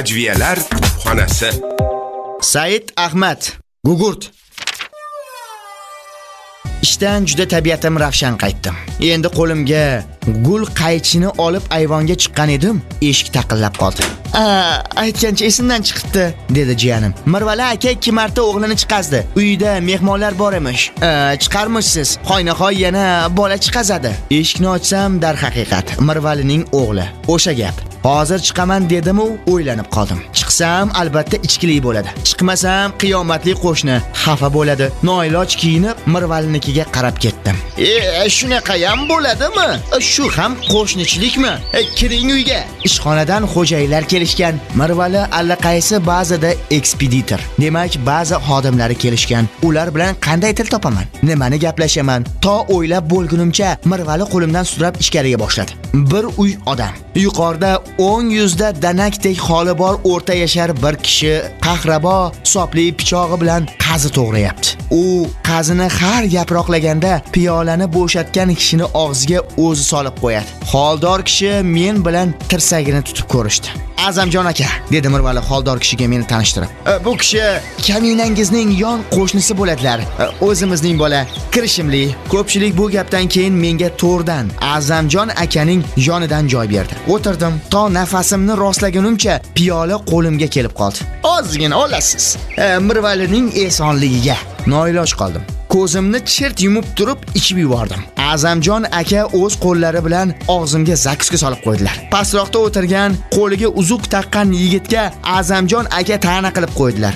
Adviyalar kutubxonasi. Said Ahmad, Gugurt. Ishdan juda tabiatim ravshan qaytdim. Endi qo'limga gul qaychini olib ayvonga chiqqan edim, eshik taqillab qoldi. Aytgancha esimdan chiqibdi, dedi jiyanim. Mirvali aka 2 marta o'g'lini chiqazdi. Uyda mehmonlar bor emish. Chiqarmishsiz. Xoynahoy yana bola chiqazadi. Eshikni ochsam, darhaqiqat Mirvalining o'g'li. O'sha gap. Hozir chiqaman dedim u o'ylanib qoldim. Chiqsam albatta ichkilik bo'ladi. Chiqmasam qiyomatli qo'shni xafa bo'ladi. Noiloj kiyinib Mirvalinikiga qarab ketdim. Shunaqa ham bo'ladimi? Shu ham qo'shnichilikmi? Kiring uyga. Ishxonadan xo'jayinlar kelishgan. Mirvali allaqaysi ba'zida ekspeditor. Demak, ba'zi xodimlari kelishgan. Ular bilan qanday til topaman? Nimani gaplashaman? To o'ylab bo'lgunimcha Mirvali qo'limdan sudrab ichkariga boshladi. Bir uy odam. Yuqorida 10 danakdek holi bor o'rta yashar bir kishi qahrabo sopli pichog'i bilan qazi to'g'rayapti. U qazini har yaproqlaganda piyolani bo'shatgan kishini og'ziga o'zi solib qo'yadi. Xoldor kishi men bilan tirsagini tutib ko'rishdi. Azamjon aka, dedi Mirvali xoldor kishiga meni tanishtirib. Bu kishi kaminangizning yon qo'shnisi bo'ladilar. O'zimizning bola, kirishimli. Ko'pchilik bu gapdan keyin menga to'rdan Azamjon akaning yonidan joy berdi. O'tirdim, to nafasimni rostlagunimcha piyola qo'limga kelib qoldi. Ozgina olasiz. Mirvalining esonligiga noiloj qoldim. Ko'zimni chirt yumib turib ichib yubordim. Azamjon aka o'z qo'llari bilan og'zimga zakuska solib qo'ydilar. Pastroqda o'tirgan, qo'liga uzuq taqqan yigitga Azamjon aka ta'na qilib qo'ydilar.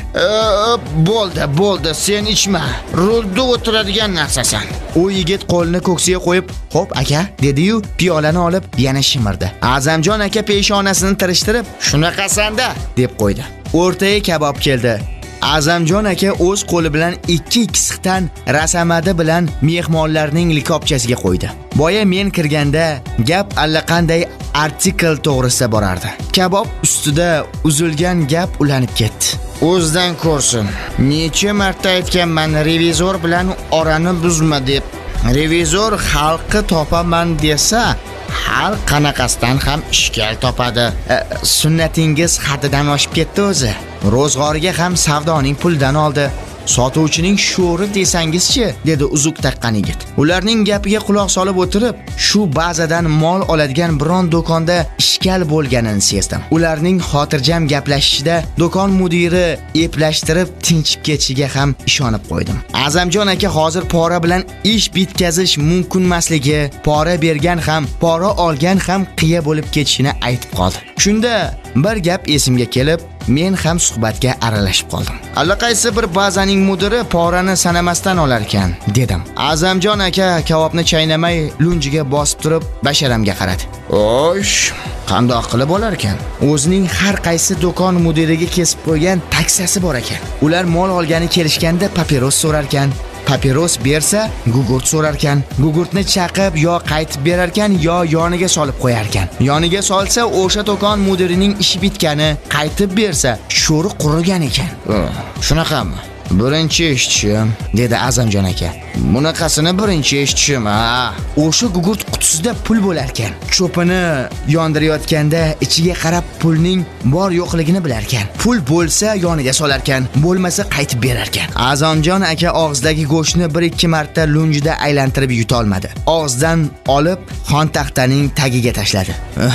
Bo'ldi, sen ichma. Rulda o'tiradigan narsasan. U yigit qo'lini ko'ksiga qo'yib, "Xo'p aka", dedi-yu, piyolani olib yana shimirdi. Azamjon aka peshonasini tirishtirib, "Shunaqasanda", deb qo'ydi. O'rtaga kabob keldi. Azamjon aka o'z qo'li bilan 2 kishiqdan rasamadi bilan mehmonlarning likopchasiga qo'ydi. Boya men kirganda gap allaqanday artikl to'g'risida borardi. Kabob ustida uzilgan gap ulanib ketdi. O'zdan ko'rsin. Necha marta aytganman, revizor bilan orani buzma deb. Revizor xalqi topaman desa, har qanaqasidan ham ishkal topadi. Sunnatingiz haddidan oshib ketdi o'zi. Ro'zg'origa ham savdoning puldan oldi. Sotuvchining sho'ri desangizchi, dedi uzuq taqqan yigit. Ularning gapiga quloq solib o'tirib, shu bazadan mol oladigan biron do'konda ishkal bo'lganini sezdim. Ularning xotirjam gaplashishida do'kon mudiri eplashtirib tinchib ketishiga ham ishonib qo'ydim. Azamjon aka hozir pora bilan ish bitkazish mumkin emasligi, pora bergan ham, pora olgan ham qiya bo'lib ketishini aytib qoldi. Shunda bir gap esimga kelib, men ham suhbatga aralashib qoldim. Allaqaysi bir bazaning mudiri porani sanamasdan olar ekan, dedim. Azamjon aka kavobni chaynamay lunjiga bosib turib basharamga qaradi. Osh, qandoq qilib olar ekan? O'zining har qaysi do'kon mudiriga kesib qo'ygan taksasi bor ekan. Ular mol olgani kelishganda papiros so'rar ekan. Papiros bersa, gugurt so'rar ekan. Gugurtni chaqib yo qaytib berar ekan, yo yoniga solib qo'yar ekan. Yoniga solsa, o'sha do'kon mudirining ishi bitgani, qaytib bersa, sho'ri qurigan ekan. Shunaqami? Birinchi eshitishim, dedi Azamjon aka. Bunaqasini birinchi eshitishim. O'sha gugurt qutisida pul bo'lar ekan. Cho'pini yondirayotganda ichiga qarab pulning bor yo'qligini bilar ekan. Pul bo'lsa yoniga solar ekan, bo'lmasa qaytib berar ekan. Azamjon aka og'zidagi go'shtni 1-2 marta lunjida aylantirib yuta olmadi. Og'zidan olib xontaxtaning tagiga tashladi.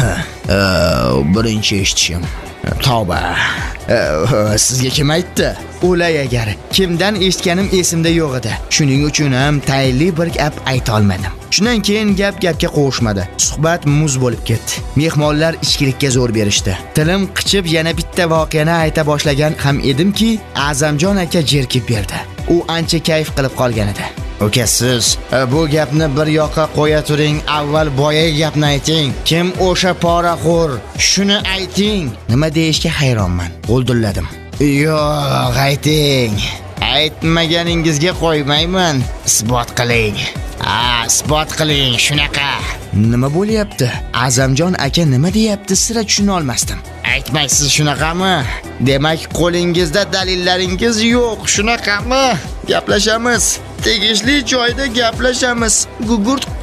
Birinchi eshitishim. Tavba. Sizga kim aytdi? O'lay agar. Kimdan eshitganim esimda yo'q edi. Shuning uchun ham tayinli bir gap ayta olmadim. Shundan keyin gapga qo'shmadi. Suhbat muz bo'lib ketdi. Mehmonlar ichkilikka zo'r berishdi. Tilim qichib yana bitta voqeani ayta boshlagan ham edimki, Azamjon aka jerkib berdi. U ancha kayf qilib qolgan edi. Uka, siz bu gapni bir yoqqa qo'ya turing, avval boyaga gapni ayting. Kim o'sha poraxo'r? Shuni ayting. Nima deyishga hayronman. G'uldilladim. Yo'q, ayting. Aytmaganingizga qo'ymayman. Isbot qiling. Isbot qiling, shunaqa. Nima bo'lyapti? Azamjon aka nima deyapti? Sira tushuna olmasdim. Aytmaysiz shunaqami? Demak, qo'lingizda dalillaringiz yo'q, shunaqami? Gaplashamiz. Tegishli joyda gaplashamiz. Gugurt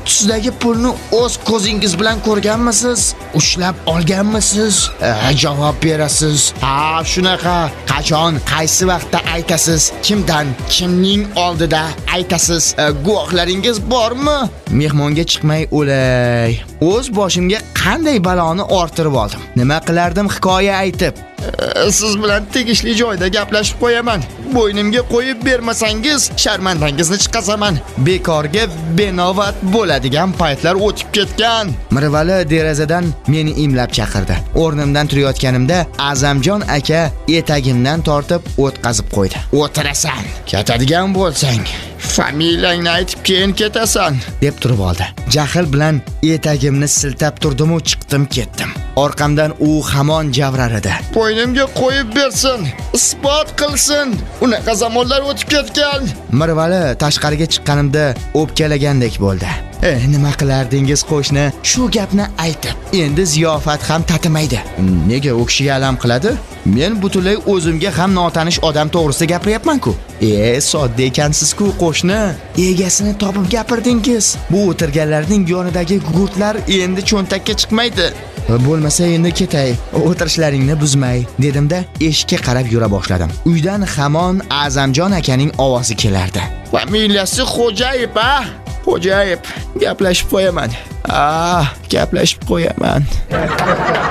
Tusdagi pulni o'z ko'zingiz bilan ko'rganmisiz? Ushlab olganmisiz? Javob berasiz. Ha, shunaqa. Qachon, qaysi vaqtda aytasiz? Kimdan, kimning oldida aytasiz? Guvohlaringiz bormi? Mehmonga chiqmay o'lay. O'z boshimga qanday baloni orttirib oldim. Nima qilardim hikoya aytib? Siz bilan tegishli joyda gaplashib qo'yaman. Bo'ynimga qo'yib bermasangiz, sharmandangizni chiqazaman. Bekorga benovat bo'ladigan paytlar o'tib ketgan. Mirvali derazadan meni imlab chaqirdi. O'rnimdan turayotganimda Azamjon aka etagimdan tortib o'tkazib qo'ydi. O'tirasan. Ketadigan bo'lsang, familiyangni aytib keyin ketasan, deb turib oldi. Jahl bilan etagimni siltab turdim va chiqdim ketdim. Orqamdan u hamon javrar edi. Bo'ynimga qo'yib bersin, isbot qilsin. Unaqa zamonlar o'tib ketgan. Mirvali tashqariga chiqqanimda o'pkalagandek bo'ldi. Nima qilardingiz qo'shni? Shu gapni aytib, endi ziyofat ham tatimaydi. Nega u kishiga alam qiladi? Men butunlay o'zimga ham notanish odam to'g'risida gapiryapman-ku. Sodda ekansiz-ku qo'shni. Egasini topib gapirdingiz. Bu o'tirganlarning yonidagi gugurtlar endi cho'ntakka chiqmaydi. Bo'lmasa endi ketay, o'tirishlaringni buzmay, dedimda eshikka qarab yura boshladim. Uydan hamon Azamjon akaning ovozi kelardi. Familiyasi Xo'jayev, Xo'jayev, gaplashib qo'yaman. Gaplashib qo'yaman.